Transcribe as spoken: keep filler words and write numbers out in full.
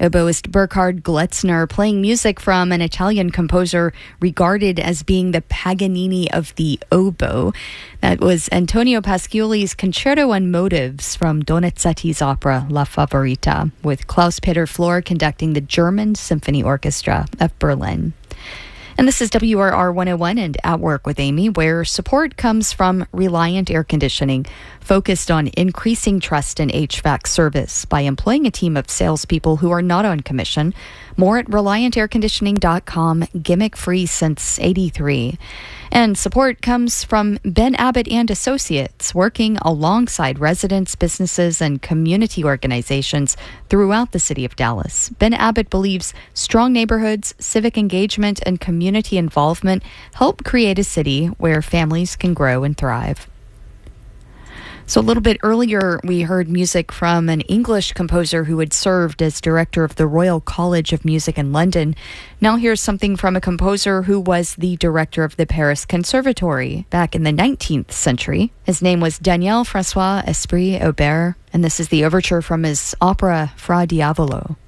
Oboist Burkhard Gletzner playing music from an Italian composer regarded as being the Paganini of the oboe. That was Antonio Pasculi's Concerto on Motives from Donizetti's opera La Favorita, with Klaus-Peter Flor conducting the German Symphony Orchestra of Berlin. And this is W R R one oh one and At Work with Amy, where support comes from Reliant Air Conditioning, focused on increasing trust in H V A C service by employing a team of salespeople who are not on commission. More at reliant air conditioning dot com, gimmick-free since eighty-three. And support comes from Ben Abbott and Associates, working alongside residents, businesses, and community organizations throughout the city of Dallas. Ben Abbott believes strong neighborhoods, civic engagement, and community involvement help create a city where families can grow and thrive. So a little bit earlier, we heard music from an English composer who had served as director of the Royal College of Music in London. Now here's something from a composer who was the director of the Paris Conservatory back in the nineteenth century. His name was Daniel François Esprit Aubert, and this is the overture from his opera Fra Diavolo.